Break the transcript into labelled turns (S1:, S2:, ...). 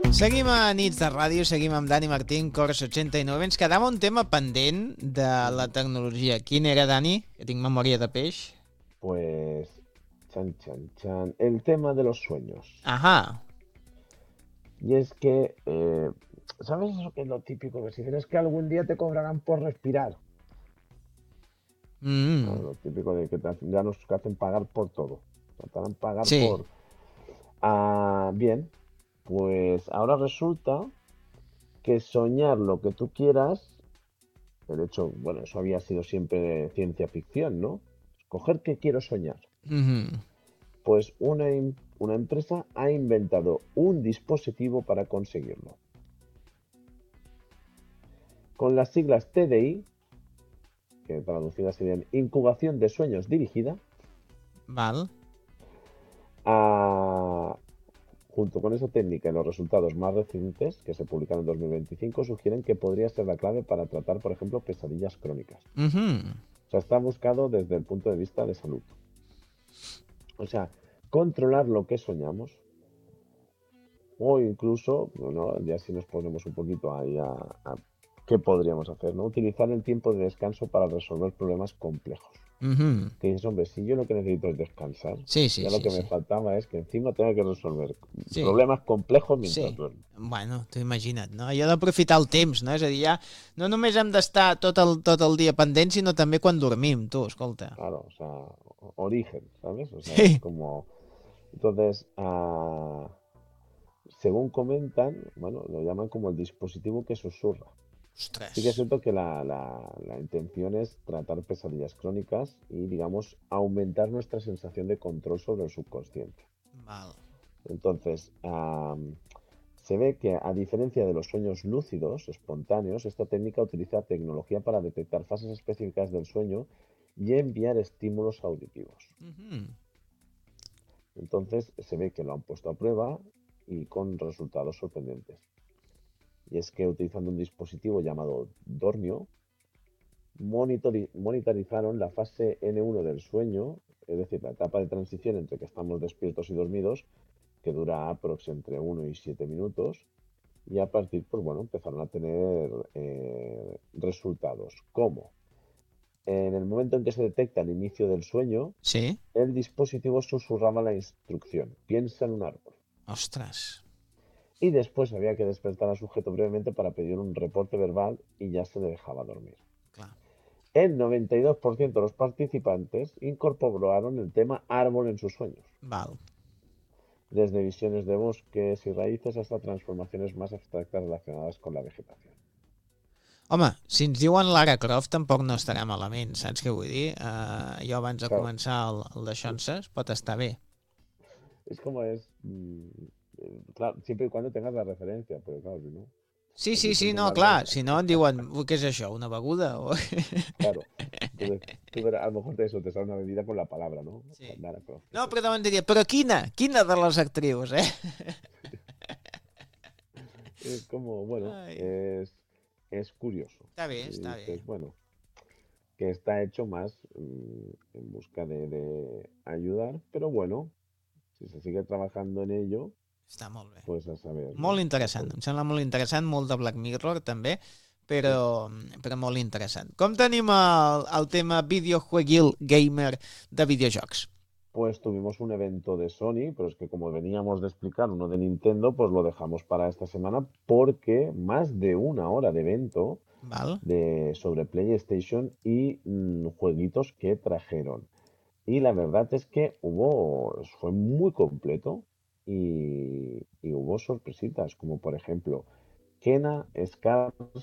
S1: Seguim a Nits de Ràdio, seguim amb Dani Martín, Cors 89. Ens quedava un tema pendent de la tecnologia. Quin era, Dani? Que tinc memòria de peix.
S2: Pues, chan, chan, chan, el tema de los sueños.
S1: Ajá.
S2: Y es que, ¿sabes eso que es lo típico? Que si tienes que algún día te cobrarán por respirar.
S1: Mm.
S2: Lo típico de que ya nos hacen pagar por todo. Te harán pagar
S1: Sí.
S2: por... Ah, bien, pues ahora resulta que soñar lo que tú quieras, el hecho, bueno, eso había sido siempre ciencia ficción, ¿no? Escoger qué quiero soñar.
S1: Mhm.
S2: Pues una empresa ha inventado un dispositivo para conseguirlo. Con las siglas TDI, que traducidas serían incubación de sueños dirigida,
S1: Val.
S2: a- junto con esa técnica y los resultados más recientes, que se publicaron en 2025, sugieren que podría ser la clave para tratar, por ejemplo, pesadillas crónicas.
S1: Mhm.
S2: O sea, está buscado desde el punto de vista de salud. O sea, controlar lo que soñamos o incluso, bueno, ya si nos ponemos un poquito ahí a qué podríamos hacer, ¿no? Utilizar el tiempo de descanso para resolver problemas complejos.
S1: Mhm.
S2: Que dices, hombre, si yo lo que necesito es descansar,
S1: Sí, sí,
S2: ya lo
S1: sí,
S2: que me
S1: sí.
S2: faltaba es que encima tenga que resolver
S1: Sí,
S2: problemas complejos mientras
S1: sí.
S2: duermo.
S1: Bueno, t'ho imagina't, no? Allò d'aprofitar el temps, no? És a dir, ja no només hem d'estar tot el dia pendent, sinó també quan dormim, tu, escolta.
S2: Claro, o sea, origen, ¿sabes? O sea, es
S1: Sí.
S2: como... Entonces, según comentan, bueno, lo llaman como el dispositivo que susurra. Sí que es
S1: Ostres.
S2: cierto que la intención es tratar pesadillas crónicas y, digamos, aumentar nuestra sensación de control sobre el subconsciente.
S1: Val.
S2: Entonces, se ve que a diferencia de los sueños lúcidos, espontáneos, esta técnica utiliza tecnología para detectar fases específicas del sueño y enviar estímulos auditivos.
S1: Mhm.
S2: Entonces, se ve que lo han puesto a prueba y con resultados sorprendentes. Y es que utilizando un dispositivo llamado Dormio, monitorizaron la fase N1 del sueño, es decir, la etapa de transición entre que estamos despiertos y dormidos, que dura aprox entre 1 y 7 minutos, y a partir, pues bueno, empezaron a tener resultados. ¿Cómo? En el momento en que se detecta el inicio del sueño,
S1: Sí?
S2: el dispositivo susurraba la instrucción, piensa en un árbol.
S1: Ostres.
S2: Y después había que despertar al sujeto brevemente para pedir un reporte verbal y ya se le dejaba dormir.
S1: Clar.
S2: El 92% de los participantes incorporaron el tema árbol en sus sueños,
S1: Val.
S2: desde visiones de bosques y raíces hasta transformaciones más abstractas relacionadas con la vegetación.
S1: Home, si ens diuen Lara Croft tampoc no estarà malament, saps què vull dir? Jo abans de
S2: Claro,
S1: començar el de Xonses pot estar bé.
S2: es como es, claro, siempre y cuando tengas la referencia, pero claro, si no,
S1: Sí,
S2: aquí
S1: sí, sí,
S2: ponte un
S1: no,
S2: árbol,
S1: clar, si no et diuen, què és això, una beguda? O...
S2: claro, entonces tú verás, a lo mejor te sale una bebida con la palabra, ¿no?
S1: Sí.
S2: Lara Croft, ¿qué
S1: No,
S2: es
S1: però
S2: esto?
S1: davant diria, però quina? Quina de les actrius, eh?
S2: Es como, bueno,
S1: Ai.
S2: es curioso.
S1: Està bé,
S2: Y
S1: està bé.
S2: dices, bueno, que está hecho más en busca de ayudar, pero bueno, si se sigue trabajando en ello,
S1: Està molt bé.
S2: pues a saber, ¿no?
S1: Molt
S2: O sea,
S1: interessant, em sembla molt interessant, molt de Black Mirror també,
S2: sí.
S1: però molt interessant. Com tenim el tema videojueguil gamer de videojocs?
S2: Pues tuvimos un evento de Sony, pero es que como veníamos de explicar uno de Nintendo, pues lo dejamos para esta semana porque más de 1 hora de evento
S1: Val?
S2: sobre PlayStation y jueguitos que trajeron. Y la verdad es que fue muy completo y hubo sorpresitas, como por ejemplo Kena Scars